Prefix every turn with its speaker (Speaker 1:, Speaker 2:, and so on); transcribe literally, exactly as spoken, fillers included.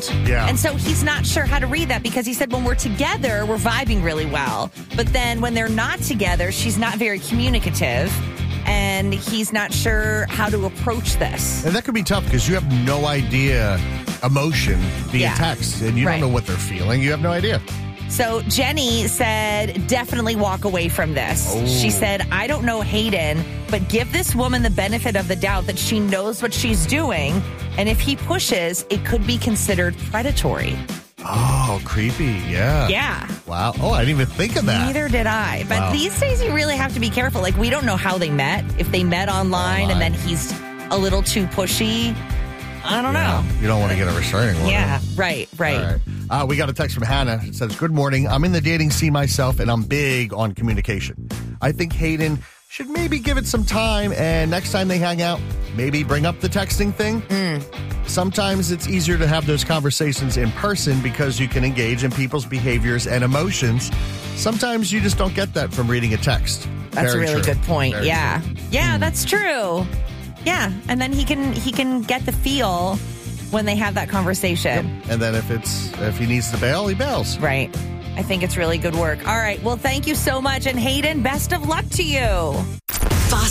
Speaker 1: Yeah.
Speaker 2: And so he's not sure how to read that because he said when we're together, we're vibing really well. But then when they're not together, she's not very communicative. And he's not sure how to approach this.
Speaker 1: And that could be tough because you have no idea emotion via
Speaker 2: Yeah.
Speaker 1: text. And you
Speaker 2: Right.
Speaker 1: don't know what they're feeling. You have no idea.
Speaker 2: So Jenny said, definitely walk away from this.
Speaker 1: Oh.
Speaker 2: She said, I don't know Hayden, but give this woman the benefit of the doubt that she knows what she's doing. And if he pushes, it could be considered predatory.
Speaker 1: Oh, creepy. Yeah.
Speaker 2: Yeah.
Speaker 1: Wow. Oh, I didn't even think of that.
Speaker 2: Neither did I. But
Speaker 1: Wow.
Speaker 2: these days, you really have to be careful. Like, we don't know how they met. If they met online,
Speaker 1: Online.
Speaker 2: and then he's a little too pushy. I don't know.
Speaker 1: You don't want to get a restraining order.
Speaker 2: Yeah, right, right.
Speaker 1: All right. Uh, we got a text from Hannah. It says, good morning. I'm in the dating scene myself, and I'm big on communication. I think Hayden should maybe give it some time, and next time they hang out, maybe bring up the texting thing.
Speaker 2: Mm.
Speaker 1: Sometimes it's easier to have those conversations in person because you can engage in people's behaviors and emotions. Sometimes you just don't get that from reading a text.
Speaker 2: That's
Speaker 1: Very
Speaker 2: a really
Speaker 1: true.
Speaker 2: good point.
Speaker 1: Very
Speaker 2: yeah.
Speaker 1: true.
Speaker 2: Yeah, that's true. Yeah, and then he can he can get the feel when they have that conversation.
Speaker 1: And then if it's if he needs to bail, he bails.
Speaker 2: Right. I think it's really good work. All right. Well, thank you so much. And Hayden, best of luck to you.